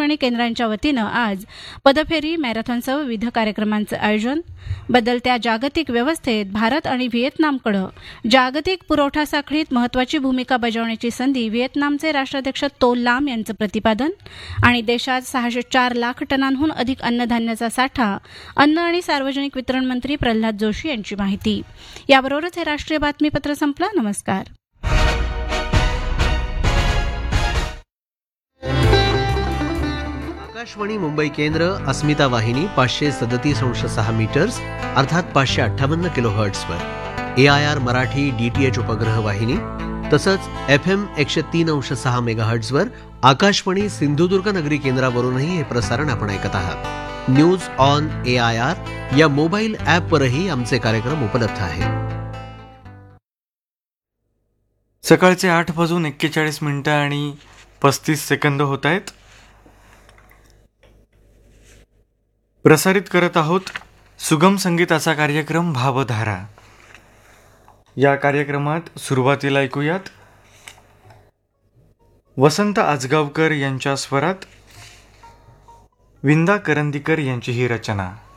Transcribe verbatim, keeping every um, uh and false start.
आकाशवाणी केंद्रांच्या वतीनं आज पदफेरी मॅरेथॉनसह विविध कार्यक्रमांचं आयोजन. बदलत्या जागतिक व्यवस्थेत भारत आणि व्हिएतनामकडे जागतिक पुरवठा साखळीत महत्वाची भूमिका बजावण्याची संधी व्हिएतनामचे राष्ट्राध्यक्ष तो लाम यांचं प्रतिपादन. आणि देशात सहाशे चार लाख टनांहून अधिक अन्नधान्याचा साठा. अन्न आणि सार्वजनिक वितरण मंत्री प्रल्हाद जोशी यांची माहिती. याबरोबरच हे राष्ट्रीय बातमीपत्र संपलं. नमस्कार. आकाशवाणी मुंबई केंद्र, अस्मिता वाहिनी पाचशे सदतीस अंश सहा मीटर्स अर्थात पाचशे अठ्ठावन्न kilo हर्ट्सवर, A I R Marathi DTH उपग्रह वाहिनी तसंच एफ एम एकशे तीन अंश सहा मेगा हर्ट्सवर आकाशवाणी सिंधुदुर्ग नगरी केंद्रावरूनही हे प्रसारण आपण ऐकत आहात. News on A I R या मोबाईल ॲपवरही आमचे कार्यक्रम उपलब्ध आहेत. सकाळचे आठ वाजून एक्केचाळीस मिनिटं आणि पस्तीस सेकंद होत आहेत. प्रसारित करत आहोत सुगम संगीताचा कार्यक्रम भावधारा. या कार्यक्रमात सुरुवातीला ऐकूयात वसंत आजगावकर यांच्या स्वरात विंदा करंदीकर यांची ही रचना.